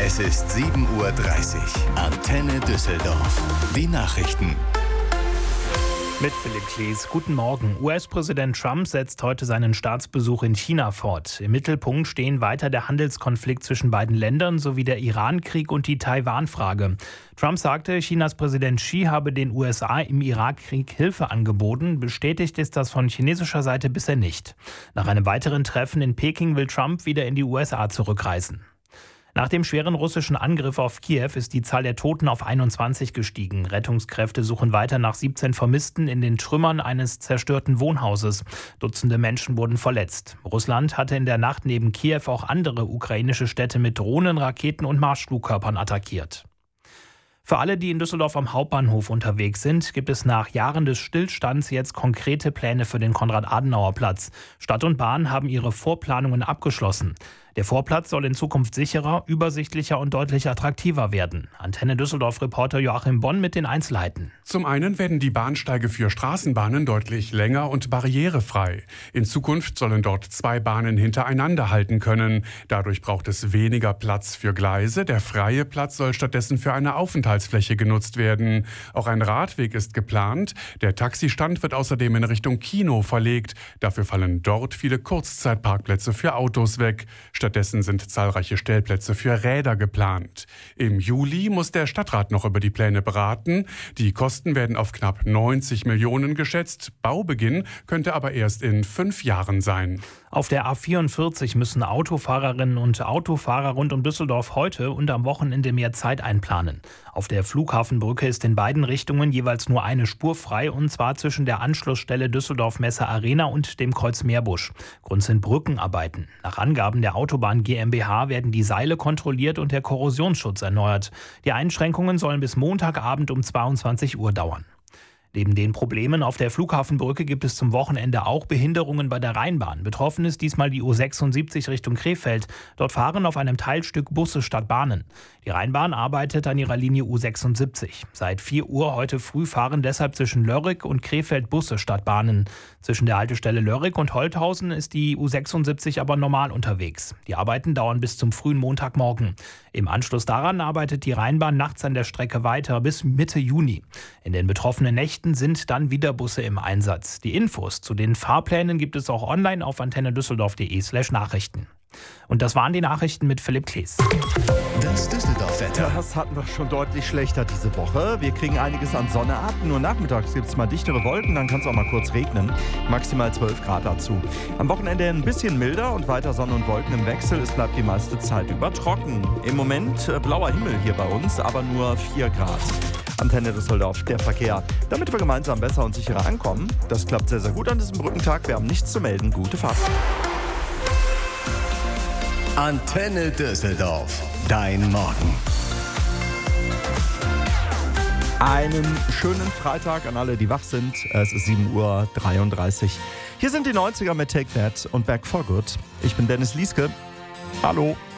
Es ist 7:30 Uhr. Antenne Düsseldorf. Die Nachrichten. Mit Philipp Klees. Guten Morgen. US-Präsident Trump setzt heute seinen Staatsbesuch in China fort. Im Mittelpunkt stehen weiter der Handelskonflikt zwischen beiden Ländern sowie der Iran-Krieg und die Taiwan-Frage. Trump sagte, Chinas Präsident Xi habe den USA im Irakkrieg Hilfe angeboten. Bestätigt ist das von chinesischer Seite bisher nicht. Nach einem weiteren Treffen in Peking will Trump wieder in die USA zurückreisen. Nach dem schweren russischen Angriff auf Kiew ist die Zahl der Toten auf 21 gestiegen. Rettungskräfte suchen weiter nach 17 Vermissten in den Trümmern eines zerstörten Wohnhauses. Dutzende Menschen wurden verletzt. Russland hatte in der Nacht neben Kiew auch andere ukrainische Städte mit Drohnen, Raketen und Marschflugkörpern attackiert. Für alle, die in Düsseldorf am Hauptbahnhof unterwegs sind, gibt es nach Jahren des Stillstands jetzt konkrete Pläne für den Konrad-Adenauer-Platz. Stadt und Bahn haben ihre Vorplanungen abgeschlossen. Der Vorplatz soll in Zukunft sicherer, übersichtlicher und deutlich attraktiver werden. Antenne Düsseldorf-Reporter Joachim Bonn mit den Einzelheiten. Zum einen werden die Bahnsteige für Straßenbahnen deutlich länger und barrierefrei. In Zukunft sollen dort 2 Bahnen hintereinander halten können. Dadurch braucht es weniger Platz für Gleise. Der freie Platz soll stattdessen für eine Aufenthaltsfläche genutzt werden. Auch ein Radweg ist geplant. Der Taxistand wird außerdem in Richtung Kino verlegt. Dafür fallen dort viele Kurzzeitparkplätze für Autos weg. Stattdessen sind zahlreiche Stellplätze für Räder geplant. Im Juli muss der Stadtrat noch über die Pläne beraten. Die Kosten werden auf knapp 90 Millionen geschätzt. Baubeginn könnte aber erst in 5 Jahren sein. Auf der A44 müssen Autofahrerinnen und Autofahrer rund um Düsseldorf heute und am Wochenende mehr Zeit einplanen. Auf der Flughafenbrücke ist in beiden Richtungen jeweils nur eine Spur frei, und zwar zwischen der Anschlussstelle Düsseldorf-Messe Arena und dem Kreuz Meerbusch. Grund sind Brückenarbeiten. Nach Angaben der Autobahn GmbH werden die Seile kontrolliert und der Korrosionsschutz erneuert. Die Einschränkungen sollen bis Montagabend um 22 Uhr dauern. Neben den Problemen auf der Flughafenbrücke gibt es zum Wochenende auch Behinderungen bei der Rheinbahn. Betroffen ist diesmal die U76 Richtung Krefeld. Dort fahren auf einem Teilstück Busse statt Bahnen. Die Rheinbahn arbeitet an ihrer Linie U76. Seit 4 Uhr heute früh fahren deshalb zwischen Lörrick und Krefeld Busse statt Bahnen. Zwischen der Haltestelle Lörrick und Holthausen ist die U76 aber normal unterwegs. Die Arbeiten dauern bis zum frühen Montagmorgen. Im Anschluss daran arbeitet die Rheinbahn nachts an der Strecke weiter bis Mitte Juni. In den betroffenen Nächten sind dann wieder Busse im Einsatz. Die Infos zu den Fahrplänen gibt es auch online auf antennedüsseldorf.de/Nachrichten. Und das waren die Nachrichten mit Philipp Klees. Das Düsseldorf-Wetter. Das hatten wir schon deutlich schlechter diese Woche. Wir kriegen einiges an Sonne ab. Nur nachmittags gibt es mal dichtere Wolken, dann kann es auch mal kurz regnen. Maximal 12 Grad dazu. Am Wochenende ein bisschen milder und weiter Sonne und Wolken im Wechsel. Es bleibt die meiste Zeit über trocken. Im Moment blauer Himmel hier bei uns, aber nur 4 Grad. Antenne Düsseldorf, der Verkehr. Damit wir gemeinsam besser und sicherer ankommen. Das klappt sehr, sehr gut an diesem Brückentag. Wir haben nichts zu melden. Gute Fahrt. Antenne Düsseldorf. Dein Morgen. Einen schönen Freitag an alle, die wach sind. Es ist 7:33 Uhr. Hier sind die 90er mit Take That und Back for Good. Ich bin Dennis Lieske. Hallo.